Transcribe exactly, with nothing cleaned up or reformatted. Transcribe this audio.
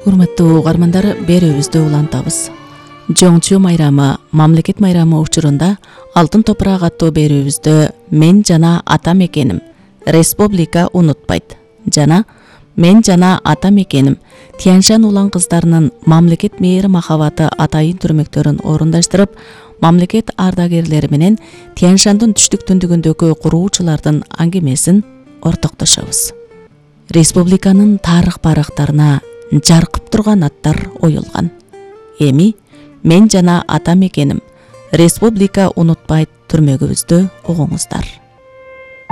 Урматтуу угармандар, берүүбүздү улантабыз. Жоңчу майрамы, мамлекет майрамы учурунда Алтын топурак аттуу берүүбүздө мен жана атам экеним, республика унутпайт жана мен жана атам экеним Тянь-Шань улан кыздарынын мамлекет мээри махабаты атайын түрмөктөрүн орундаштырып, мамлекет ардагерлери менен Тянь-Шаньдын түштүк түндүгүндөгү куруучулардын аңгемесин ортоктошобуз. Республиканын тарых барактарына жаркып турган аттар оюлган. Эми мен жана атам экеним, республика унутпайт түрмөгүбүздү угуңуздар.